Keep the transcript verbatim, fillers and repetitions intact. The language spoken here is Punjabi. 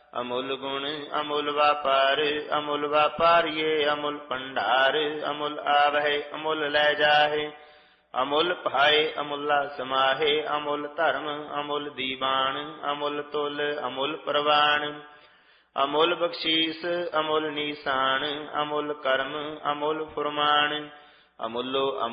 ਅਮੁੱਲ ਗੁਣ ਅਮੁੱਲ ਵਾਪਾਰ, ਅਮੁੱਲ ਵਾਪਾਰੀਏ ਅਮੁੱਲ ਭੰਡਾਰ, ਅਮੁੱਲ ਆਵਹਿ ਅਮੁੱਲ ਲੈ ਜਾਹੇ, ਅਮੁੱਲ ਭਾਏ ਅਮੁੱਲਾ ਸਮਾਹੇ, ਅਮੁੱਲ ਧਰਮ ਅਮੁੱਲ ਦੀਵਾਨ, ਅਮੁੱਲ ਤੁਲ ਅਮੁੱਲ ਪ੍ਰਵਾਨ, ਅਮੁੱਲ ਬਖਸ਼ੀਸ ਅਮੁੱਲ ਨੀਸਾਨ, ਅਮੁੱਲ ਕਰਮ ਅਮੁੱਲ ਫੁਰਮਾਨ, ਅਮੁੱਲੋ